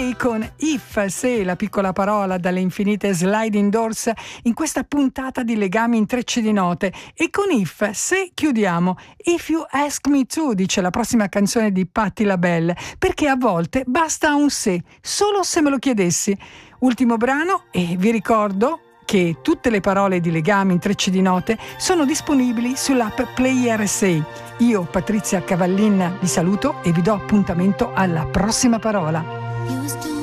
RSA con If, se, la piccola parola dalle infinite sliding doors in questa puntata di Legami Intrecci di Note. E con If, se, chiudiamo. If You Ask Me To, dice la prossima canzone di Patti LaBelle, perché a volte basta un se, solo se me lo chiedessi. Ultimo brano, e vi ricordo che tutte le parole di Legami Intrecci di Note sono disponibili sull'app Play RSA. Io, Patrizia Cavallin, vi saluto e vi do appuntamento alla prossima parola.